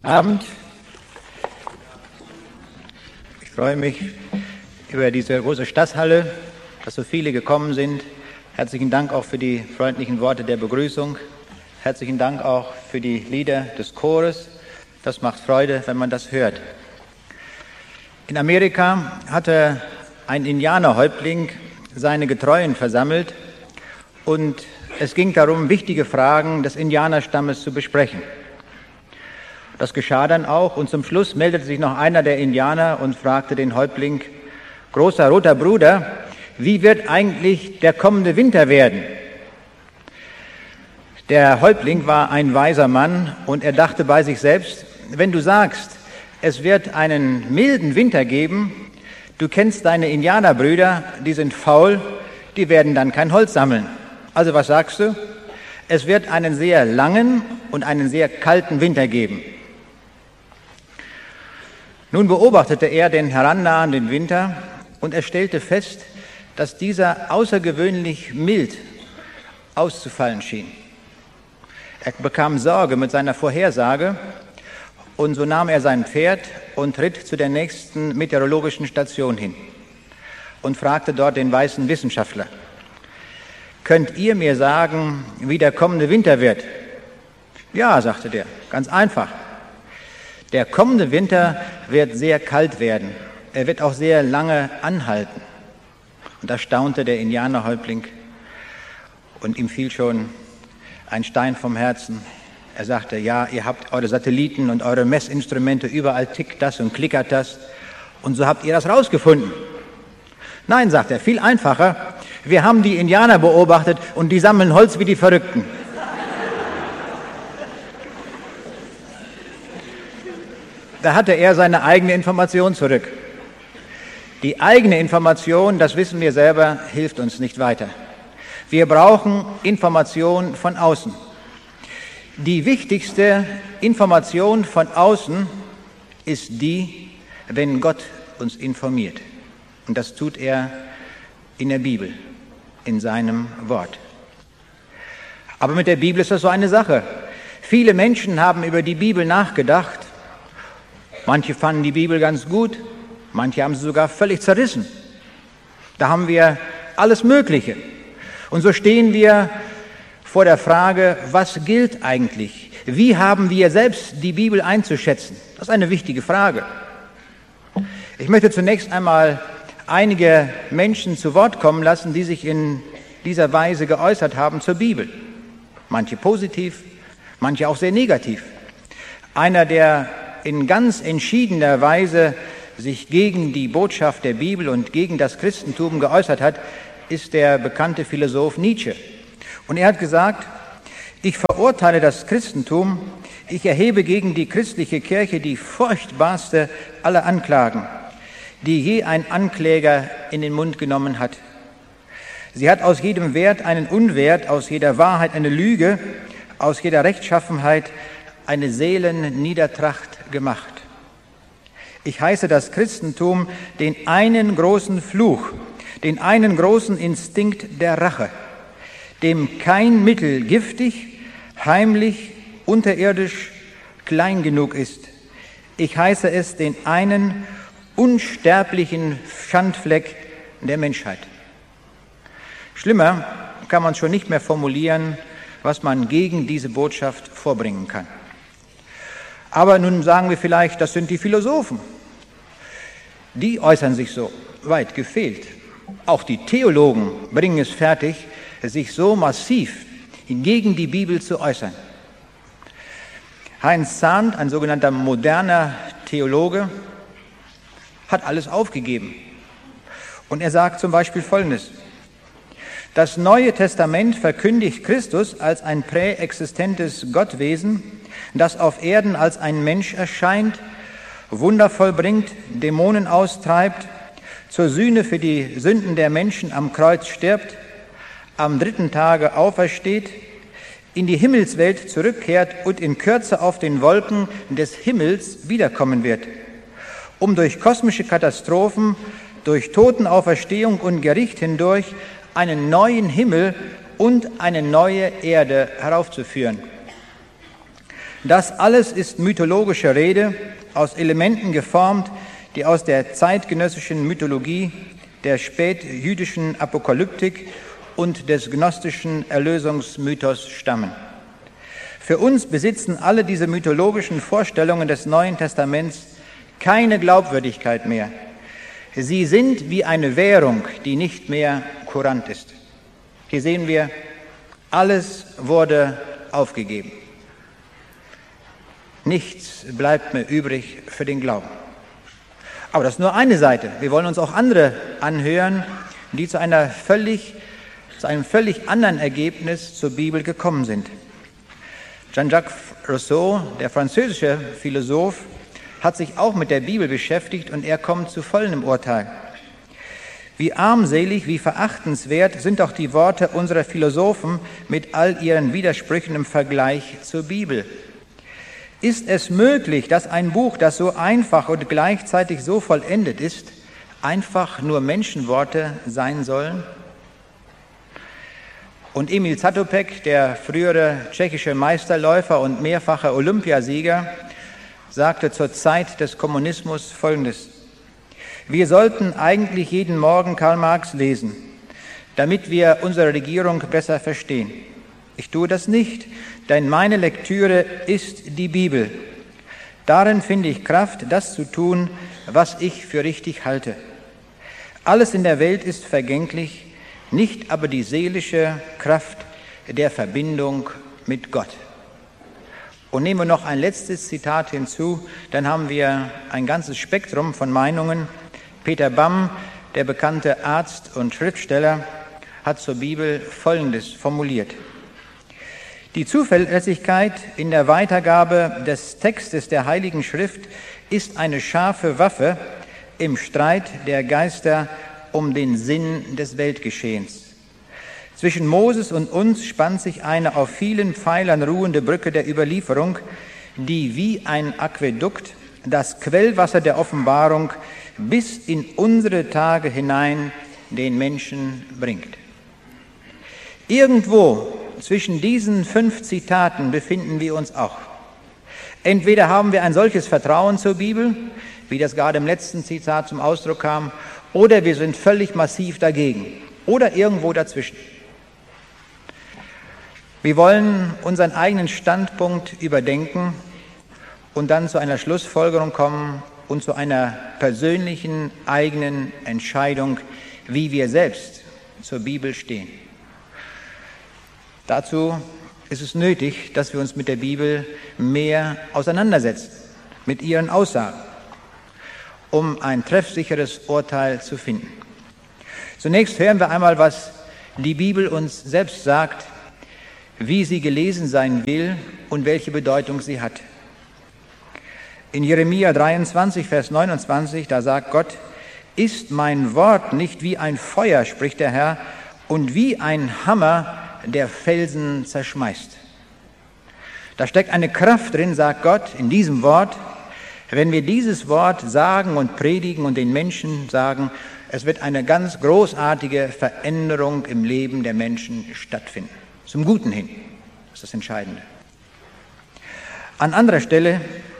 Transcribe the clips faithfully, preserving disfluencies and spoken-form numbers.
Abend. Ich freue mich über diese große Stadthalle, dass so viele gekommen sind. Herzlichen Dank auch für die freundlichen Worte der Begrüßung. Herzlichen Dank auch für die Lieder des Chores. Das macht Freude, wenn man das hört. In Amerika hatte ein Indianerhäuptling seine Getreuen versammelt und es ging darum, wichtige Fragen des Indianerstammes zu besprechen. Das geschah dann auch und zum Schluss meldete sich noch einer der Indianer und fragte den Häuptling: Großer roter Bruder, wie wird eigentlich der kommende Winter werden? Der Häuptling war ein weiser Mann und er dachte bei sich selbst: Wenn du sagst, es wird einen milden Winter geben, du kennst deine Indianerbrüder, die sind faul, die werden dann kein Holz sammeln. Also was sagst du? Es wird einen sehr langen und einen sehr kalten Winter geben. Nun beobachtete er den herannahenden Winter und er stellte fest, dass dieser außergewöhnlich mild auszufallen schien. Er bekam Sorge mit seiner Vorhersage und so nahm er sein Pferd und ritt zu der nächsten meteorologischen Station hin und fragte dort den weißen Wissenschaftler: Könnt ihr mir sagen, wie der kommende Winter wird? Ja, sagte der, ganz einfach. Der kommende Winter wird sehr kalt werden. Er wird auch sehr lange anhalten. Und da staunte der Indianerhäuptling und ihm fiel schon ein Stein vom Herzen. Er sagte: Ja, ihr habt eure Satelliten und eure Messinstrumente, überall tickt das und klickert das. Und so habt ihr das rausgefunden. Nein, sagt er, viel einfacher. Wir haben die Indianer beobachtet und die sammeln Holz wie die Verrückten. Da hatte er seine eigene Information zurück. Die eigene Information, das wissen wir selber, hilft uns nicht weiter. Wir brauchen Information von außen. Die wichtigste Information von außen ist die, wenn Gott uns informiert. Und das tut er in der Bibel, in seinem Wort. Aber mit der Bibel ist das so eine Sache. Viele Menschen haben über die Bibel nachgedacht. Manche fanden die Bibel ganz gut, manche haben sie sogar völlig zerrissen. Da haben wir alles Mögliche. Und so stehen wir vor der Frage, was gilt eigentlich? Wie haben wir selbst die Bibel einzuschätzen? Das ist eine wichtige Frage. Ich möchte zunächst einmal einige Menschen zu Wort kommen lassen, die sich in dieser Weise geäußert haben zur Bibel. Manche positiv, manche auch sehr negativ. Einer, der in ganz entschiedener Weise sich gegen die Botschaft der Bibel und gegen das Christentum geäußert hat, ist der bekannte Philosoph Nietzsche. Und er hat gesagt: Ich verurteile das Christentum, ich erhebe gegen die christliche Kirche die furchtbarste aller Anklagen, die je ein Ankläger in den Mund genommen hat. Sie hat aus jedem Wert einen Unwert, aus jeder Wahrheit eine Lüge, aus jeder Rechtschaffenheit eine Seelenniedertracht gemacht. Ich heiße das Christentum den einen großen Fluch, den einen großen Instinkt der Rache, dem kein Mittel giftig, heimlich, unterirdisch, klein genug ist. Ich heiße es den einen unsterblichen Schandfleck der Menschheit. Schlimmer kann man schon nicht mehr formulieren, was man gegen diese Botschaft vorbringen kann. Aber nun sagen wir vielleicht, das sind die Philosophen. Die äußern sich so. Weit gefehlt. Auch die Theologen bringen es fertig, sich so massiv gegen die Bibel zu äußern. Heinz Zahnt, ein sogenannter moderner Theologe, hat alles aufgegeben. Und er sagt zum Beispiel Folgendes: Das Neue Testament verkündigt Christus als ein präexistentes Gottwesen, das auf Erden als ein Mensch erscheint, Wunder vollbringt, Dämonen austreibt, zur Sühne für die Sünden der Menschen am Kreuz stirbt, am dritten Tage aufersteht, in die Himmelswelt zurückkehrt und in Kürze auf den Wolken des Himmels wiederkommen wird, um durch kosmische Katastrophen, durch Totenauferstehung und Gericht hindurch einen neuen Himmel und eine neue Erde heraufzuführen. Das alles ist mythologische Rede, aus Elementen geformt, die aus der zeitgenössischen Mythologie, der spätjüdischen Apokalyptik und des gnostischen Erlösungsmythos stammen. Für uns besitzen alle diese mythologischen Vorstellungen des Neuen Testaments keine Glaubwürdigkeit mehr. Sie sind wie eine Währung, die nicht mehr kurant ist. Hier sehen wir, alles wurde aufgegeben. Nichts bleibt mehr übrig für den Glauben. Aber das ist nur eine Seite. Wir wollen uns auch andere anhören, die zu einer völlig, zu einem völlig anderen Ergebnis zur Bibel gekommen sind. Jean-Jacques Rousseau, der französische Philosoph, hat sich auch mit der Bibel beschäftigt und er kommt zu folgendem Urteil. Wie armselig, wie verachtenswert sind doch die Worte unserer Philosophen mit all ihren Widersprüchen im Vergleich zur Bibel. Ist es möglich, dass ein Buch, das so einfach und gleichzeitig so vollendet ist, einfach nur Menschenworte sein sollen? Und Emil Zatopek, der frühere tschechische Meisterläufer und mehrfache Olympiasieger, sagte zur Zeit des Kommunismus Folgendes: Wir sollten eigentlich jeden Morgen Karl Marx lesen, damit wir unsere Regierung besser verstehen. Ich tue das nicht, denn meine Lektüre ist die Bibel. Darin finde ich Kraft, das zu tun, was ich für richtig halte. Alles in der Welt ist vergänglich, nicht aber die seelische Kraft der Verbindung mit Gott. Und nehmen wir noch ein letztes Zitat hinzu, dann haben wir ein ganzes Spektrum von Meinungen. Peter Bamm, der bekannte Arzt und Schriftsteller, hat zur Bibel Folgendes formuliert: Die Zuverlässigkeit in der Weitergabe des Textes der Heiligen Schrift ist eine scharfe Waffe im Streit der Geister um den Sinn des Weltgeschehens. Zwischen Moses und uns spannt sich eine auf vielen Pfeilern ruhende Brücke der Überlieferung, die wie ein Aquädukt das Quellwasser der Offenbarung bis in unsere Tage hinein den Menschen bringt. Irgendwo zwischen diesen fünf Zitaten befinden wir uns auch. Entweder haben wir ein solches Vertrauen zur Bibel, wie das gerade im letzten Zitat zum Ausdruck kam, oder wir sind völlig massiv dagegen, oder irgendwo dazwischen. Wir wollen unseren eigenen Standpunkt überdenken und dann zu einer Schlussfolgerung kommen und zu einer persönlichen eigenen Entscheidung, wie wir selbst zur Bibel stehen. Dazu ist es nötig, dass wir uns mit der Bibel mehr auseinandersetzen, mit ihren Aussagen, um ein treffsicheres Urteil zu finden. Zunächst hören wir einmal, was die Bibel uns selbst sagt, wie sie gelesen sein will und welche Bedeutung sie hat. In Jeremia dreiundzwanzig, Vers neunundzwanzig, da sagt Gott: Ist mein Wort nicht wie ein Feuer, spricht der Herr, und wie ein Hammer, der Felsen zerschmeißt. Da steckt eine Kraft drin, sagt Gott, in diesem Wort. Wenn wir dieses Wort sagen und predigen und den Menschen sagen, es wird eine ganz großartige Veränderung im Leben der Menschen stattfinden. Zum Guten hin, das ist das Entscheidende. An anderer Stelle,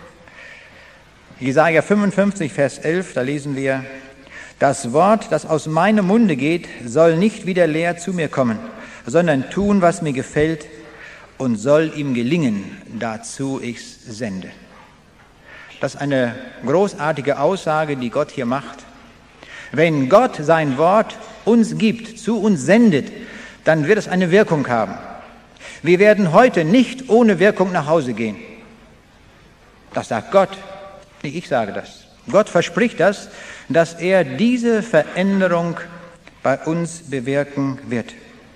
Jesaja fünfundfünfzig, Vers elf, da lesen wir: Das Wort, das aus meinem Munde geht, soll nicht wieder leer zu mir kommen, sondern tun, was mir gefällt, und soll ihm gelingen, dazu ich's sende. Das ist eine großartige Aussage, die Gott hier macht. Wenn Gott sein Wort uns gibt, zu uns sendet, dann wird es eine Wirkung haben. Wir werden heute nicht ohne Wirkung nach Hause gehen. Das sagt Gott, nicht ich sage das. Gott verspricht das, dass er diese Veränderung bei uns bewirken wird.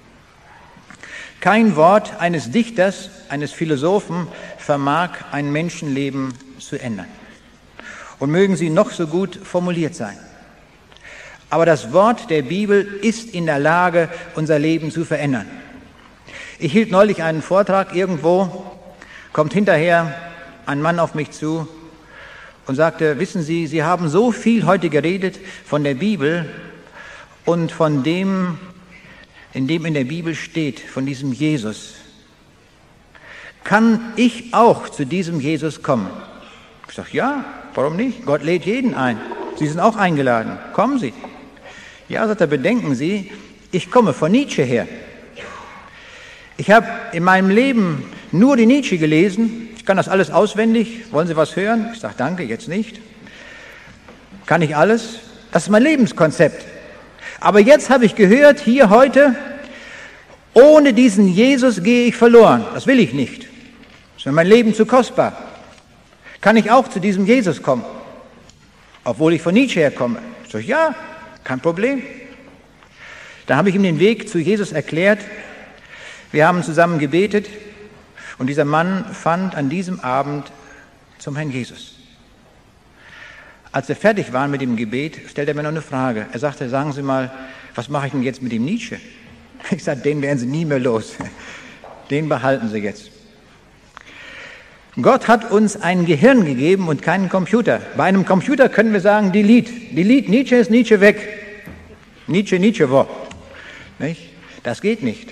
Kein Wort eines Dichters, eines Philosophen vermag ein Menschenleben zu ändern. Und mögen sie noch so gut formuliert sein. Aber das Wort der Bibel ist in der Lage, unser Leben zu verändern. Ich hielt neulich einen Vortrag irgendwo, kommt hinterher ein Mann auf mich zu und sagte: Wissen Sie, Sie haben so viel heute geredet von der Bibel und von dem, in dem in der Bibel steht, von diesem Jesus. kann ich auch zu diesem Jesus kommen? Ich sage, ja, warum nicht? Gott lädt jeden ein. Sie sind auch eingeladen. Kommen Sie. Ja, sagt er, bedenken Sie, ich komme von Nietzsche her. Ich habe in meinem Leben nur die Nietzsche gelesen. Ich kann das alles auswendig. Wollen Sie was hören? Ich sage, danke, jetzt nicht. Kann ich alles? Das ist mein Lebenskonzept. Aber jetzt habe ich gehört, hier heute, ohne diesen Jesus gehe ich verloren. Das will ich nicht. Das ist mir mein Leben zu kostbar. Kann ich auch zu diesem Jesus kommen? Obwohl ich von Nietzsche herkomme. Ich sage, ja, kein Problem. Da habe ich ihm den Weg zu Jesus erklärt. Wir haben zusammen gebetet und dieser Mann fand an diesem Abend zum Herrn Jesus. Als wir fertig waren mit dem Gebet, stellte er mir noch eine Frage. Er sagte, sagen Sie mal, was mache ich denn jetzt mit dem Nietzsche? Ich sagte, den werden Sie nie mehr los. Den behalten Sie jetzt. Gott hat uns ein Gehirn gegeben und keinen Computer. Bei einem Computer können wir sagen, delete. Delete, Nietzsche ist Nietzsche weg. Nietzsche, Nietzsche, wo? Nicht? Das geht nicht.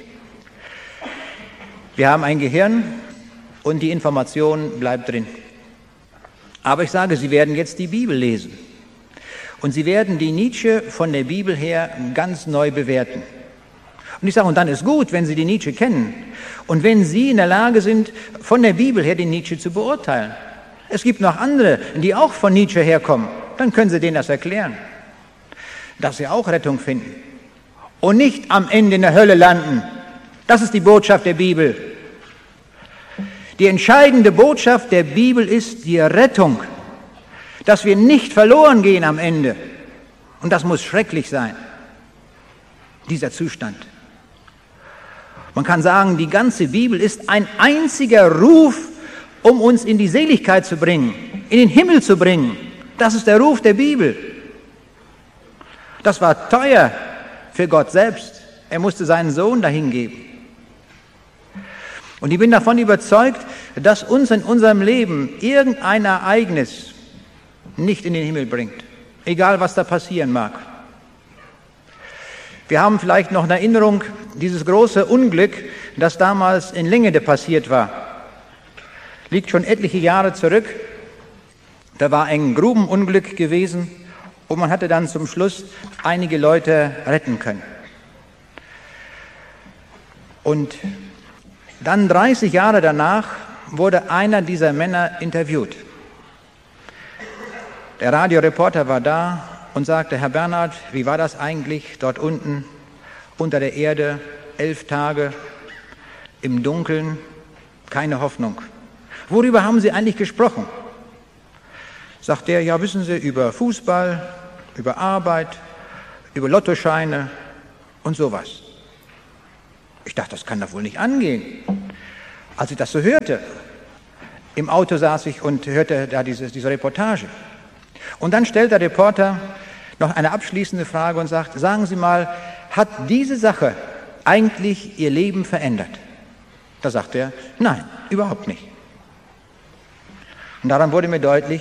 Wir haben ein Gehirn und die Information bleibt drin. Aber ich sage, Sie werden jetzt die Bibel lesen. Und Sie werden die Nietzsche von der Bibel her ganz neu bewerten. Und ich sage, und dann ist gut, wenn Sie die Nietzsche kennen. Und wenn Sie in der Lage sind, von der Bibel her den Nietzsche zu beurteilen. Es gibt noch andere, die auch von Nietzsche herkommen. Dann können Sie denen das erklären. Dass sie auch Rettung finden. Und nicht am Ende in der Hölle landen. Das ist die Botschaft der Bibel. Die entscheidende Botschaft der Bibel ist die Rettung. Dass wir nicht verloren gehen am Ende. Und das muss schrecklich sein. Dieser Zustand. Man kann sagen, die ganze Bibel ist ein einziger Ruf, um uns in die Seligkeit zu bringen, in den Himmel zu bringen. Das ist der Ruf der Bibel. Das war teuer für Gott selbst. Er musste seinen Sohn dahin geben. Und ich bin davon überzeugt, dass uns in unserem Leben irgendein Ereignis nicht in den Himmel bringt, egal was da passieren mag. Wir haben vielleicht noch in Erinnerung dieses große Unglück, das damals in Lengede passiert war. Liegt schon etliche Jahre zurück. Da war ein Grubenunglück gewesen und man hatte dann zum Schluss einige Leute retten können. Und dann dreißig Jahre danach wurde einer dieser Männer interviewt. Der Radioreporter war da und sagte, Herr Bernhard, wie war das eigentlich dort unten unter der Erde, elf Tage im Dunkeln, keine Hoffnung. Worüber haben Sie eigentlich gesprochen? Sagt er, ja, wissen Sie, über Fußball, über Arbeit, über Lottoscheine und sowas. Ich dachte, das kann doch wohl nicht angehen. Als ich das so hörte, im Auto saß ich und hörte da diese, diese Reportage. Und dann stellt der Reporter noch eine abschließende Frage und sagt, sagen Sie mal, hat diese Sache eigentlich Ihr Leben verändert? Da sagt er, nein, überhaupt nicht. Und daran wurde mir deutlich,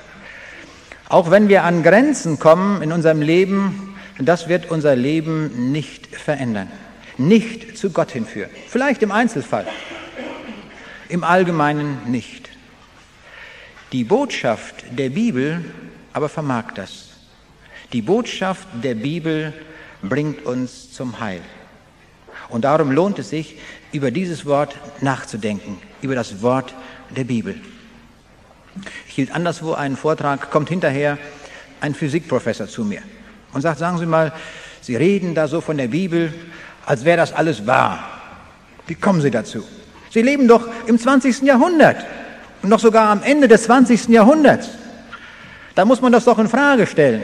auch wenn wir an Grenzen kommen in unserem Leben, das wird unser Leben nicht verändern, nicht zu Gott hinführen. Vielleicht im Einzelfall, im Allgemeinen nicht. Die Botschaft der Bibel aber vermag das. Die Botschaft der Bibel bringt uns zum Heil. Und darum lohnt es sich, über dieses Wort nachzudenken, über das Wort der Bibel. Ich hielt anderswo einen Vortrag, kommt hinterher ein Physikprofessor zu mir und sagt, sagen Sie mal, Sie reden da so von der Bibel, als wäre das alles wahr. Wie kommen Sie dazu? Sie leben doch im zwanzigsten Jahrhundert und noch sogar am Ende des zwanzigsten Jahrhunderts. Da muss man das doch in Frage stellen.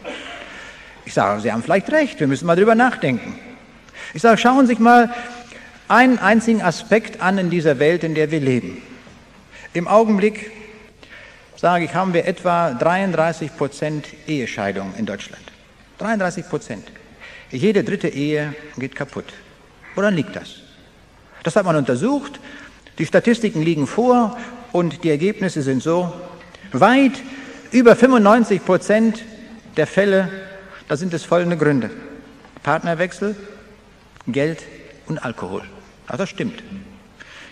Ich sage, Sie haben vielleicht recht, wir müssen mal drüber nachdenken. Ich sage, schauen Sie sich mal einen einzigen Aspekt an in dieser Welt, in der wir leben. Im Augenblick, sage ich, haben wir etwa dreiunddreißig Prozent Ehescheidungen in Deutschland. dreiunddreißig Prozent. Jede dritte Ehe geht kaputt. Woran liegt das? Das hat man untersucht, die Statistiken liegen vor und die Ergebnisse sind so, weit über fünfundneunzig Prozent der Fälle, da sind es folgende Gründe. Partnerwechsel, Geld und Alkohol. Also das stimmt. Ich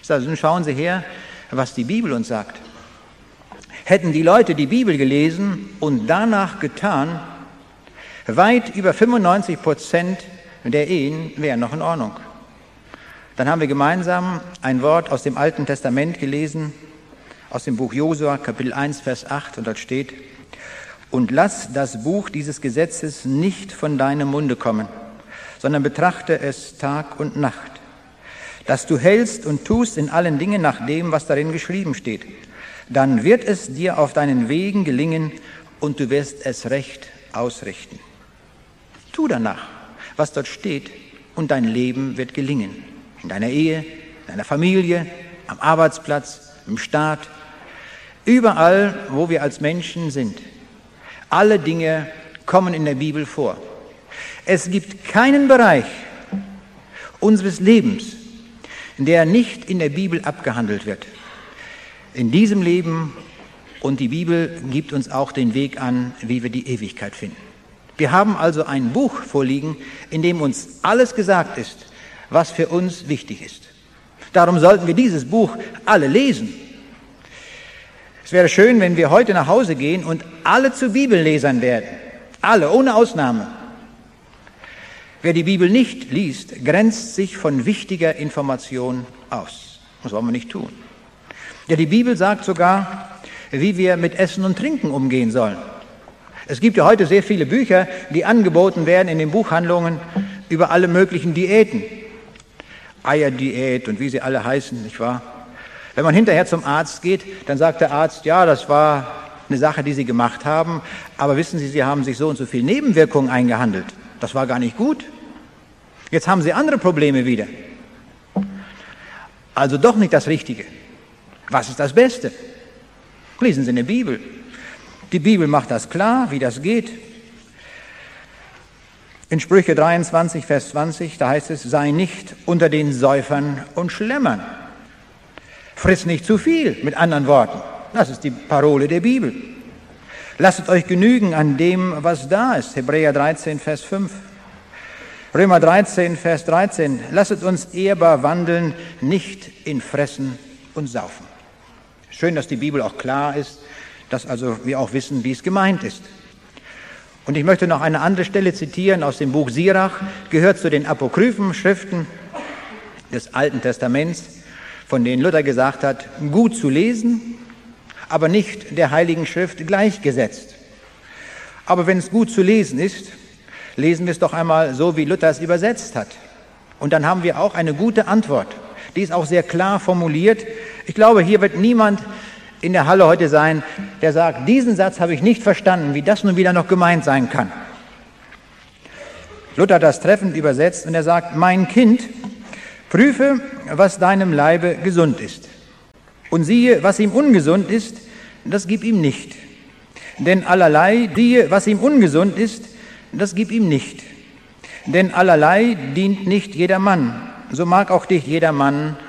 Also nun schauen Sie her, was die Bibel uns sagt. Hätten die Leute die Bibel gelesen und danach getan, weit über fünfundneunzig Prozent der Ehen wären noch in Ordnung. Dann haben wir gemeinsam ein Wort aus dem Alten Testament gelesen, aus dem Buch Josua, Kapitel eins, Vers acht, und dort steht: Und lass das Buch dieses Gesetzes nicht von deinem Munde kommen, sondern betrachte es Tag und Nacht, dass du hältst und tust in allen Dingen nach dem, was darin geschrieben steht. Dann wird es dir auf deinen Wegen gelingen und du wirst es recht ausrichten. Tu danach, was dort steht, und dein Leben wird gelingen. In deiner Ehe, in deiner Familie, am Arbeitsplatz, im Staat, überall, wo wir als Menschen sind. Alle Dinge kommen in der Bibel vor. Es gibt keinen Bereich unseres Lebens, der nicht in der Bibel abgehandelt wird. In diesem Leben, und die Bibel gibt uns auch den Weg an, wie wir die Ewigkeit finden. Wir haben also ein Buch vorliegen, in dem uns alles gesagt ist, was für uns wichtig ist. Darum sollten wir dieses Buch alle lesen. Es wäre schön, wenn wir heute nach Hause gehen und alle zu Bibellesern werden. Alle, ohne Ausnahme. Wer die Bibel nicht liest, grenzt sich von wichtiger Information aus. Das wollen wir nicht tun. Ja, die Bibel sagt sogar, wie wir mit Essen und Trinken umgehen sollen. Es gibt ja heute sehr viele Bücher, die angeboten werden in den Buchhandlungen über alle möglichen Diäten. Eierdiät und wie sie alle heißen, nicht wahr? Wenn man hinterher zum Arzt geht, dann sagt der Arzt, ja, das war eine Sache, die Sie gemacht haben, aber wissen Sie, Sie haben sich so und so viel Nebenwirkungen eingehandelt. Das war gar nicht gut. Jetzt haben Sie andere Probleme wieder. Also doch nicht das Richtige. Was ist das Beste? Lesen Sie in der Bibel. Die Bibel macht das klar, wie das geht. In Sprüche dreiundzwanzig, Vers zwanzig, da heißt es: Sei nicht unter den Säufern und Schlemmern. Friss nicht zu viel, mit anderen Worten. Das ist die Parole der Bibel. Lasset euch genügen an dem, was da ist. Hebräer dreizehn, Vers fünf. Römer dreizehn, Vers dreizehn. Lasset uns ehrbar wandeln, nicht in Fressen und Saufen. Schön, dass die Bibel auch klar ist, dass also wir auch wissen, wie es gemeint ist. Und ich möchte noch eine andere Stelle zitieren aus dem Buch Sirach, gehört zu den apokryphen Schriften des Alten Testaments, von denen Luther gesagt hat, gut zu lesen, aber nicht der Heiligen Schrift gleichgesetzt. Aber wenn es gut zu lesen ist, lesen wir es doch einmal so, wie Luther es übersetzt hat. Und dann haben wir auch eine gute Antwort. Die ist auch sehr klar formuliert. Ich glaube, hier wird niemand in der Halle heute sein, der sagt, diesen Satz habe ich nicht verstanden, wie das nun wieder noch gemeint sein kann. Luther hat das treffend übersetzt und er sagt, mein Kind, prüfe, was deinem Leibe gesund ist. Und siehe, was ihm ungesund ist, das gib ihm nicht. Denn allerlei, siehe, was ihm ungesund ist, das gib ihm nicht. Denn allerlei dient nicht jedermann, so mag auch dich jedermann